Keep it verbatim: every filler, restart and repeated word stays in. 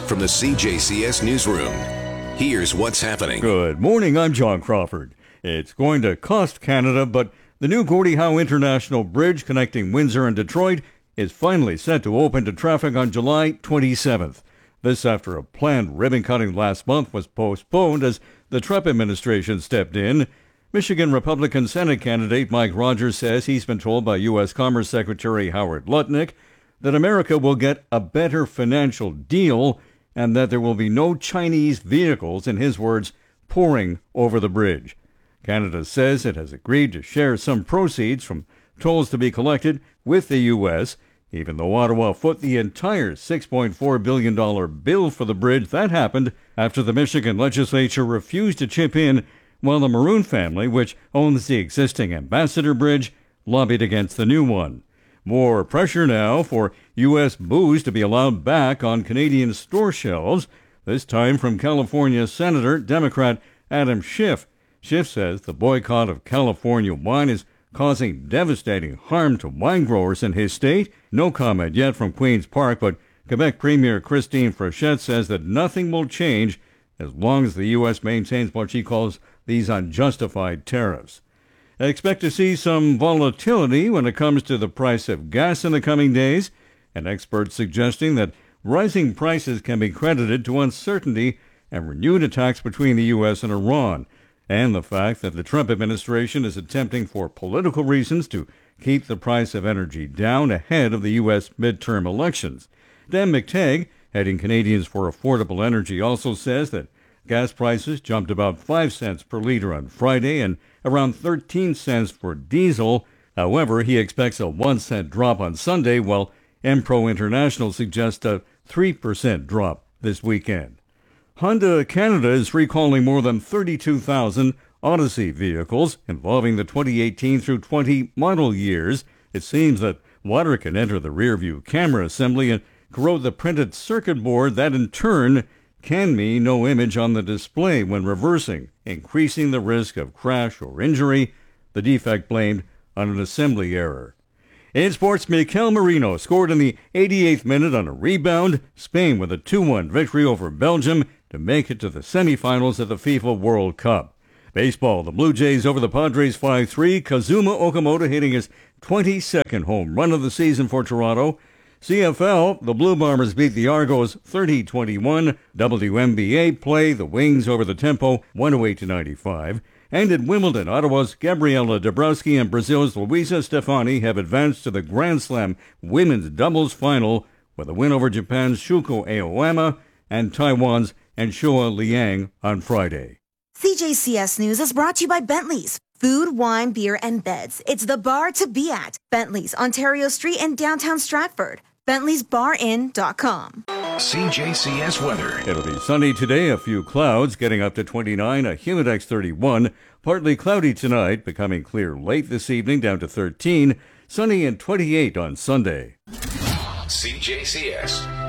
From the C J C S Newsroom, here's what's happening. Good morning, I'm John Crawford. It's going to cost Canada, but the new Gordie Howe International Bridge connecting Windsor and Detroit is finally set to open to traffic on July twenty-seventh. This after a planned ribbon cutting last month was postponed as the Trump administration stepped in. Michigan Republican Senate candidate Mike Rogers says he's been told by U S Commerce Secretary Howard Lutnick that America will get a better financial deal and that there will be no Chinese vehicles, in his words, pouring over the bridge. Canada says it has agreed to share some proceeds from tolls to be collected with the U S, even though Ottawa foot the entire six point four billion dollars bill for the bridge. That happened after the Michigan legislature refused to chip in, while the Maroon family, which owns the existing Ambassador Bridge, lobbied against the new one. More pressure now for U S booze to be allowed back on Canadian store shelves, this time from California Senator Democrat Adam Schiff. Schiff says the boycott of California wine is causing devastating harm to wine growers in his state. No comment yet from Queen's Park, but Quebec Premier Christine Frechette says that nothing will change as long as the U S maintains what she calls these unjustified tariffs. I expect to see some volatility when it comes to the price of gas in the coming days, and experts suggesting that rising prices can be credited to uncertainty and renewed attacks between the U S and Iran, and the fact that the Trump administration is attempting for political reasons to keep the price of energy down ahead of the U S midterm elections. Dan McTagg, heading Canadians for Affordable Energy, also says that gas prices jumped about five cents per liter on Friday and around thirteen cents for diesel. However, he expects a one cent drop on Sunday, while Empro International suggests a three percent drop this weekend. Honda Canada is recalling more than thirty-two thousand Odyssey vehicles involving the twenty eighteen through twenty model years. It seems that water can enter the rear-view camera assembly and corrode the printed circuit board. That in turn can mean no image on the display when reversing, increasing the risk of crash or injury, the defect blamed on an assembly error. In sports, Mikel Merino scored in the eighty-eighth minute on a rebound. Spain with a two one victory over Belgium to make it to the semifinals of the FIFA World Cup. Baseball, the Blue Jays over the Padres five three. Kazuma Okamoto hitting his twenty-second home run of the season for Toronto. C F L, the Blue Bombers beat the Argos thirty twenty-one. W N B A play, the Wings over the Tempo one oh eight to ninety-five. And at Wimbledon, Ottawa's Gabriela Dabrowski and Brazil's Luisa Stefani have advanced to the Grand Slam women's doubles final with a win over Japan's Shuko Aoyama and Taiwan's Anshua Liang on Friday. C J C S News is brought to you by Bentley's. Food, wine, beer, and beds. It's the bar to be at. Bentley's, Ontario Street in downtown Stratford. Bentley's Bar Inn dot com. C J C S weather. It'll be sunny today, a few clouds, getting up to twenty-nine, a Humidex thirty-one. Partly cloudy tonight, becoming clear late this evening, down to thirteen. Sunny and twenty-eight on Sunday. C J C S